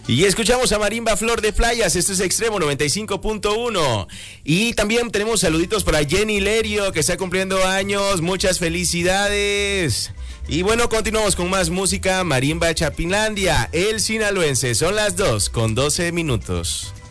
Y escuchamos a Marimba Flor de Playas, esto es Extremo 95.1. Y también tenemos saluditos para Jenny Lerio, que está cumpliendo años, muchas felicidades. Y bueno, continuamos con más música, Marimba Chapinlandia, el sinaloense, son las 2:12.